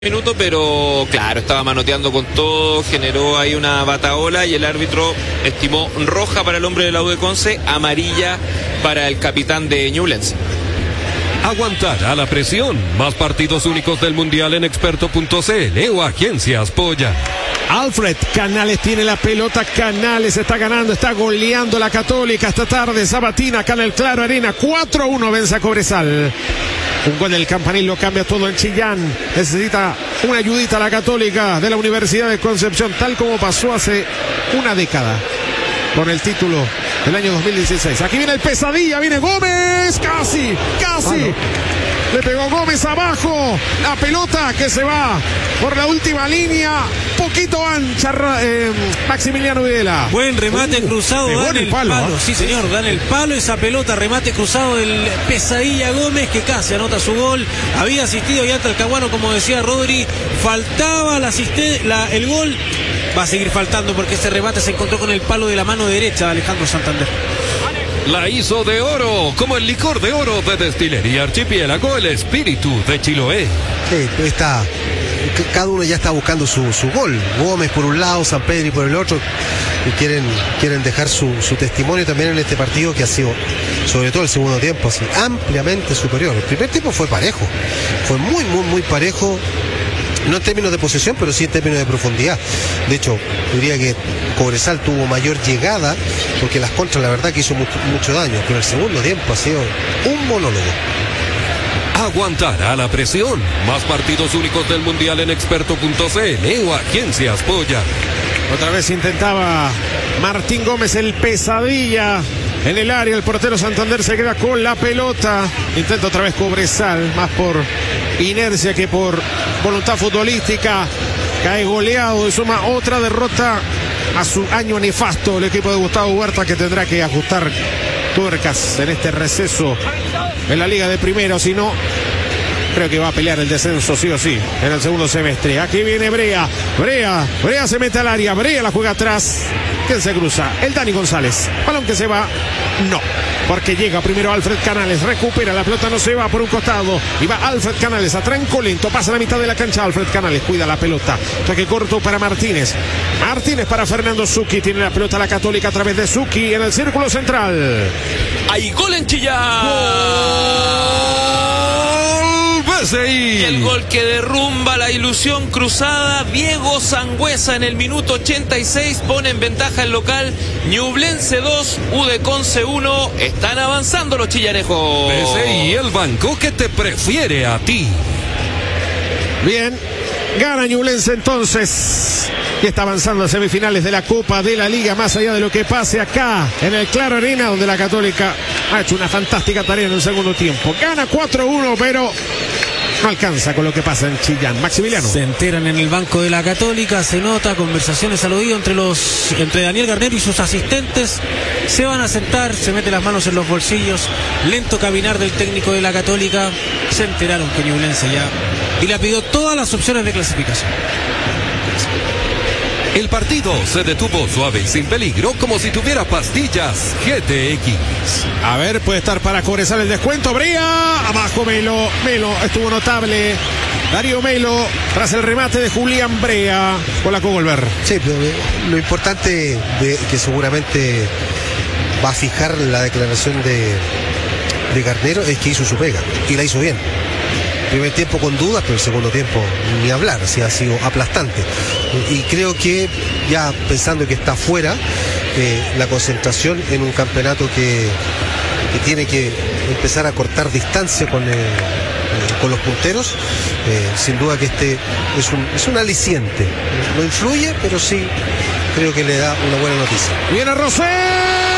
Minuto, pero claro, estaba manoteando con todo, generó ahí una bataola y el árbitro estimó roja para el hombre de la U de Conce, amarilla para el capitán de Ñublense. Aguantar a la presión. Más partidos únicos del Mundial en experto.cl o Agencias Polla. Alfred Canales tiene la pelota. Canales está ganando, está goleando la Católica esta tarde. Sabatina acá en el Claro Arena. 4-1 vence a Cobresal. Un gol del Campanil lo cambia todo en Chillán. Necesita una ayudita a la Católica de la Universidad de Concepción, tal como pasó hace una década con el título del año 2016. Aquí viene el Pesadilla, viene Gómez, casi. Le pegó Gómez abajo, la pelota que se va por la última línea, poquito ancha, Maximiliano Videla. Buen remate cruzado, dan el palo. Sí señor, dan el palo, esa pelota, remate cruzado del Pesadilla Gómez, que casi anota su gol. Había asistido ya Talcahuano, como decía Rodri, faltaba el gol. Va a seguir faltando porque ese remate se encontró con el palo de la mano derecha de Alejandro Santander. La hizo de oro, como el licor de oro de Destilería Archipiélago, el espíritu de Chiloé. Sí, cada uno ya está buscando su gol. Gómez por un lado, San Pedro por el otro, y quieren dejar su testimonio también en este partido, que ha sido, sobre todo el segundo tiempo, así ampliamente superior. El primer tiempo fue parejo, fue muy parejo. No en términos de posesión, pero sí en términos de profundidad. De hecho, diría que Cobresal tuvo mayor llegada, porque las contras, la verdad, que hizo mucho daño. Pero el segundo tiempo ha sido un monólogo. Aguantar a la presión. Más partidos únicos del Mundial en experto.cl o Agencias Polla. Otra vez intentaba Martín Gómez, el Pesadilla en el área. El portero Santander se queda con la pelota. Intenta otra vez Cobresal, más por inercia que por voluntad futbolística. Cae goleado y suma otra derrota a su año nefasto el equipo de Gustavo Huerta, que tendrá que ajustar tuercas en este receso en la Liga de Primera, o si no, creo que va a pelear el descenso sí o sí en el segundo semestre. Aquí viene Brea se mete al área, Brea la juega atrás. ¿Quién se cruza? El Dani González. Balón que se va, no, porque llega primero Alfred Canales, recupera la pelota, no se va por un costado y va Alfred Canales a tranco lento, pasa a la mitad de la cancha. Alfred Canales cuida la pelota, toque corto para Martínez para Fernando Zucchi. Tiene la pelota la Católica a través de Zucchi en el círculo central. Hay gol en Chillán. Y el gol que derrumba la ilusión cruzada. Diego Sangüesa en el minuto 86 pone en ventaja el local. Ñublense 2, U de Conce 1. Están avanzando los chillanejos. PCI, el banco que te prefiere a ti. Bien, gana Ñublense entonces, y está avanzando a semifinales de la Copa de la Liga, más allá de lo que pase acá en el Claro Arena, donde la Católica ha hecho una fantástica tarea en el segundo tiempo. Gana 4-1, pero no alcanza con lo que pasa en Chillán. Maximiliano. Se enteran en el banco de la Católica, se nota conversaciones al oído entre Daniel Garnero y sus asistentes. Se van a sentar, se meten las manos en los bolsillos. Lento caminar del técnico de la Católica. Se enteraron que Ñublense ya y le pidió todas las opciones de clasificación. El partido se detuvo suave y sin peligro, como si tuviera pastillas GTX. A ver, puede estar para Cobresal el descuento. Brea, abajo Melo estuvo notable. Darío Melo, tras el remate de Julián Brea con la Cogolver. Sí, pero lo importante que seguramente va a fijar la declaración de Garnero es que hizo su pega y la hizo bien. Primer tiempo con dudas, pero el segundo tiempo ni hablar, así ha sido aplastante. Y creo que ya pensando que está fuera, la concentración en un campeonato que tiene que empezar a cortar distancia con los punteros, sin duda que este es un aliciente. No influye, pero sí creo que le da una buena noticia. Viene Rosell.